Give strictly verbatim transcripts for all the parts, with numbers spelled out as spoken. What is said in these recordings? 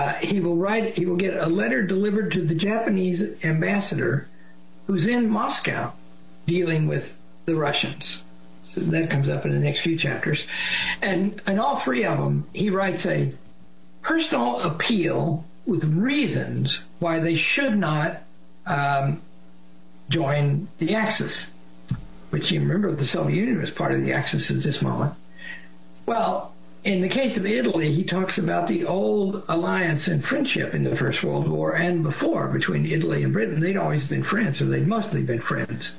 uh, he will write, he will get a letter delivered to the Japanese ambassador who's in Moscow dealing with the Russians. So that comes up in the next few chapters. And in all three of them, he writes a personal appeal with reasons why they should not um, join the Axis, which you remember the Soviet Union was part of the Axis at this moment. Well, in the case of Italy, he talks about the old alliance and friendship in the First World War and before between Italy and Britain. They'd always been friends, or they'd mostly been friends.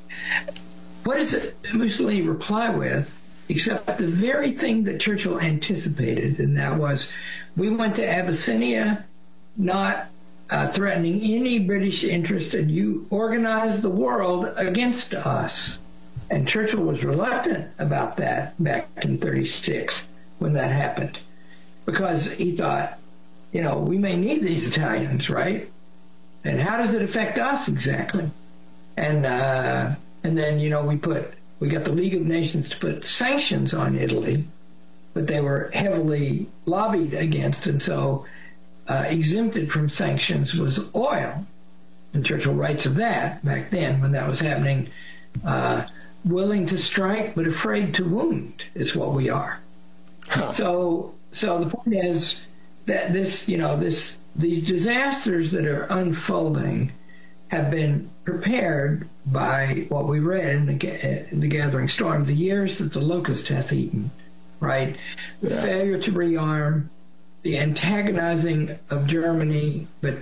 What does Mussolini reply with, except the very thing that Churchill anticipated, and that was, we went to Abyssinia not uh, threatening any British interest, and you organized the world against us. And Churchill was reluctant about that back in thirty-six when that happened, because he thought, you know, we may need these Italians, right? And how does it affect us exactly? And uh, and then, you know, we put we got the League of Nations to put sanctions on Italy, but they were heavily lobbied against, and so uh, exempted from sanctions was oil. And Churchill writes of that back then when that was happening. Uh, willing to strike but afraid to wound is what we are. Huh. So, so the point is that this, you know, this these disasters that are unfolding have been prepared by what we read in the, in the Gathering Storm, the years that the locust hath eaten, right? The yeah. failure to rearm, the antagonizing of Germany, but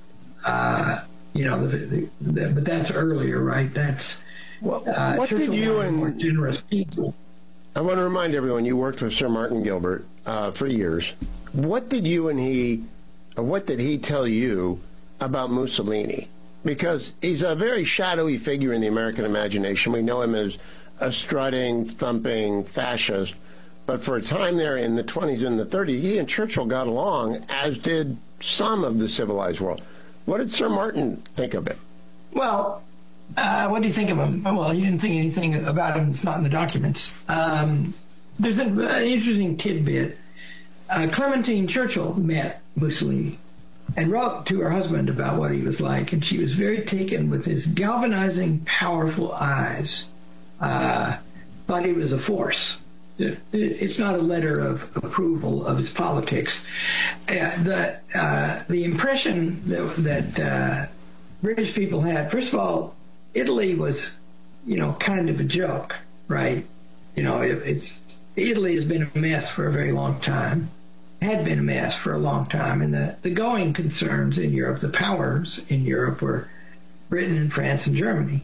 uh, you know, the, the, the, but that's earlier, right? That's Well, uh, what did you and more generous people. I want to remind everyone you worked with Sir Martin Gilbert uh, for years. What did you and he, or what did he tell you about Mussolini? Because he's a very shadowy figure in the American imagination. We know him as a strutting, thumping fascist. But for a time there in the twenties and the thirties, he and Churchill got along, as did some of the civilized world. What did Sir Martin think of him? Well, Uh, what do you think of him? Well, you didn't think anything about him that's not in the documents. Um, there's an, an interesting tidbit. Uh, Clementine Churchill met Mussolini and wrote to her husband about what he was like, and she was very taken with his galvanizing, powerful eyes. Uh, thought he was a force. It, it, it's not a letter of approval of his politics. Uh, the, uh, the impression that, that uh, British people had, first of all, Italy was, you know, kind of a joke, right? You know, it, it's Italy has been a mess for a very long time, had been a mess for a long time, and the, the going concerns in Europe, the powers in Europe were Britain and France and Germany,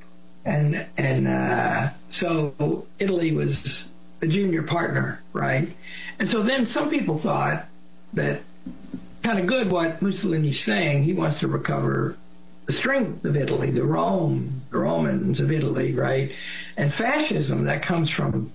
and and uh, so Italy was a junior partner, right? And so then some people thought that kind of good what Mussolini's saying. He wants to recover the strength of Italy, the Rome, the Romans of Italy, right? And fascism, that comes from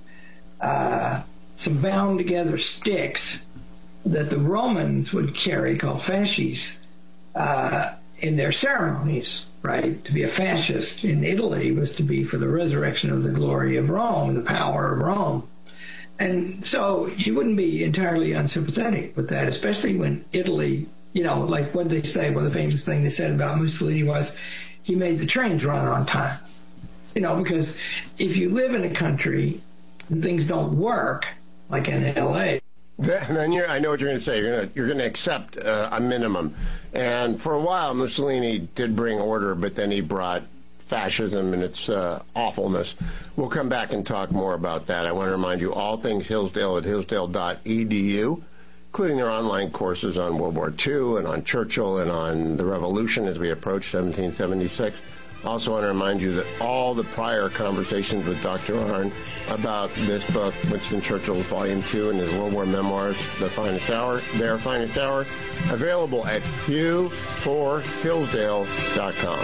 uh, some bound together sticks that the Romans would carry called fasces uh, in their ceremonies, right? To be a fascist in Italy was to be for the resurrection of the glory of Rome, the power of Rome. And so you wouldn't be entirely unsympathetic with that, especially when Italy, you know, like what they say, well, the famous thing they said about Mussolini was he made the trains run on time. You know, because if you live in a country and things don't work, like in L A, then you're, I know what you're going to say. You're going to you're going to accept uh, a minimum. And for a while, Mussolini did bring order, but then he brought fascism and its uh, awfulness. We'll come back and talk more about that. I want to remind you, all things Hillsdale at hillsdale dot e d u, including their online courses on World War Two and on Churchill and on the Revolution as we approach seventeen seventy-six. Also want to remind you that all the prior conversations with Doctor Arnn about this book, Winston Churchill Volume two and his World War memoirs, The Finest Hour, Their Finest Hour, available at hugh for hillsdale dot com.